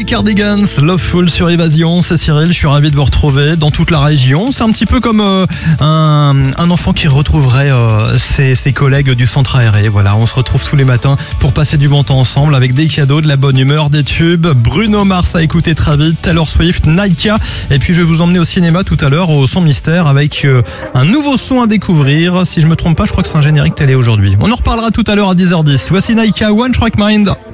Cardigans, Loveful sur Évasion. C'est Cyril, je suis ravi de vous retrouver dans toute la région. C'est un petit peu comme un enfant qui retrouverait ses collègues du centre aéré. Voilà, on se retrouve tous les matins pour passer du bon temps ensemble avec des cadeaux, de la bonne humeur, des tubes. Bruno Mars à écouter très vite, Taylor Swift, Naika. Et puis je vais vous emmener au cinéma tout à l'heure au Son Mystère avec un nouveau son à découvrir. Si je me trompe pas, je crois que c'est un générique télé aujourd'hui. On en reparlera tout à l'heure à 10h10. Voici Naika, One Track Mind.